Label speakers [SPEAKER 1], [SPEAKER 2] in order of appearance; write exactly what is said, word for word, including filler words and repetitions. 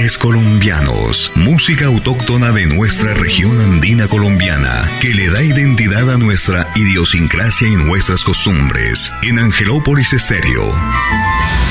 [SPEAKER 1] Folclores colombianos, música autóctona de nuestra región andina colombiana, que le da identidad a nuestra idiosincrasia y nuestras costumbres. En Angelópolis Estéreo.